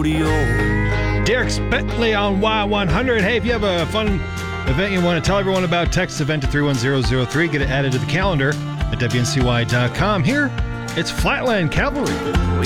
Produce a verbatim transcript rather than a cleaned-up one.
rodeo. Derek Bentley on Y one hundred. Hey, if you have a fun event you want to tell everyone about, text event to three one zero zero three. Get it added to the calendar at W N C Y dot com. Here, it's Flatland Cavalry.